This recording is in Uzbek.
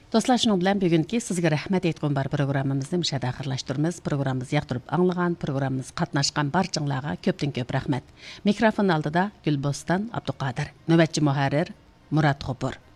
Dostlar, şunun bilan bugungi sizga rahmat aytgan bar programmamizni müşahada axirlashtiramiz. Programmamizni yoqtirib anglagan, programmamiz qatnaşqan barchanglarga ko'pdan ko'p rahmat. Mikrofon oldida Gulboston Abduqodir, navbatchi muharrir Murat G'upur.